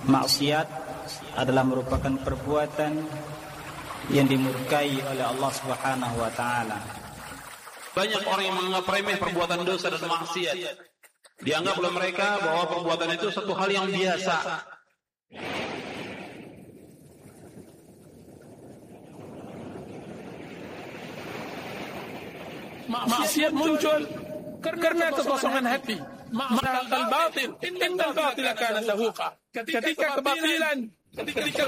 maksiat adalah merupakan perbuatan yang dimurkai oleh Allah Subhanahu wa taala. Banyak orang yang menganggap remeh perbuatan dosa dan maksiat. Dianggap oleh mereka bahwa perbuatan itu satu hal yang biasa. Maksiat muncul karena kekosongan hati. Ma'al batil, innal batila kana zahuqa. Ketika kebatilan, ketika